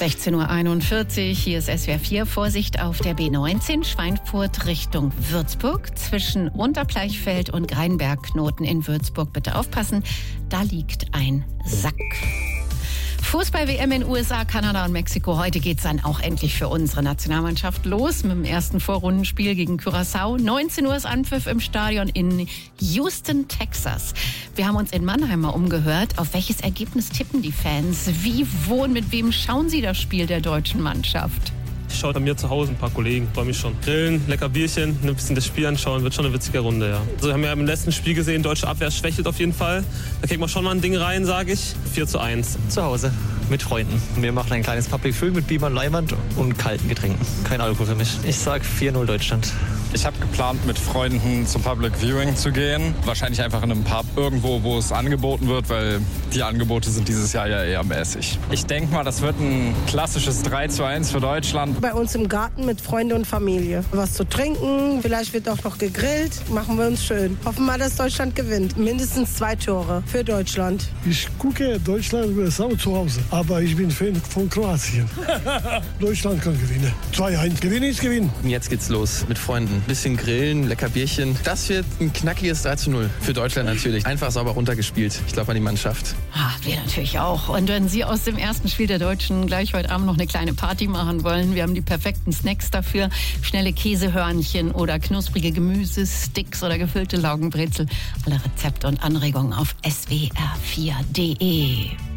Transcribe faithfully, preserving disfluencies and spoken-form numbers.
sechzehn Uhr einundvierzig, hier ist S W R vier. Vorsicht auf der B neunzehn, Schweinfurt Richtung Würzburg. Zwischen Unterbleichfeld und Greinberg-Knoten in Würzburg bitte aufpassen, da liegt ein Sack. Fußball-W M in U S A, Kanada und Mexiko. Heute geht es dann auch endlich für unsere Nationalmannschaft los mit dem ersten Vorrundenspiel gegen Curaçao. neunzehn Uhr ist Anpfiff im Stadion in Houston, Texas. Wir haben uns in Mannheim mal umgehört. Auf welches Ergebnis tippen die Fans? Wie, wo und mit wem schauen sie das Spiel der deutschen Mannschaft? Ich schaue bei mir zu Hause ein paar Kollegen, freue mich schon. Grillen, lecker Bierchen, ein bisschen das Spiel anschauen, wird schon eine witzige Runde, ja. Also wir haben ja im letzten Spiel gesehen, deutsche Abwehr schwächelt auf jeden Fall. Da kriegt man schon mal ein Ding rein, sage ich. vier zu eins. Zu Hause, mit Freunden. Wir machen ein kleines Public Viewing mit Beamer und Leinwand und kalten Getränken. Kein Alkohol für mich. Ich sag vier null Deutschland. Ich habe geplant, mit Freunden zum Public Viewing zu gehen. Wahrscheinlich einfach in einem Pub irgendwo, wo es angeboten wird, weil die Angebote sind dieses Jahr ja eher mäßig. Ich denke mal, das wird ein klassisches drei zu eins für Deutschland. Bei uns im Garten mit Freunden und Familie. Was zu trinken, vielleicht wird auch noch gegrillt. Machen wir uns schön. Hoffen wir, dass Deutschland gewinnt. Mindestens zwei Tore für Deutschland. Ich gucke Deutschland U S A zu Hause, aber ich bin Fan von Kroatien. Deutschland kann gewinnen. zwei eins. Gewinnen ist gewinnen. Jetzt geht's los mit Freunden. Bisschen grillen, lecker Bierchen. Das wird ein knackiges drei zu null. Für Deutschland natürlich. Einfach sauber runtergespielt. Ich glaube an die Mannschaft. Ah, wir natürlich auch. Und wenn Sie aus dem ersten Spiel der Deutschen gleich heute Abend noch eine kleine Party machen wollen, wir haben die perfekten Snacks dafür. Schnelle Käsehörnchen oder knusprige Gemüsesticks oder gefüllte Laugenbrezel. Alle Rezepte und Anregungen auf S W R vier punkt de.